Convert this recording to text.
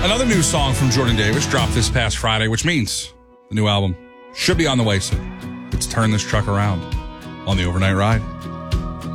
Another new song from Jordan Davis dropped this past Friday, which means the new album should be on the way soon. It's Turn This Truck Around on the Overnight Ride.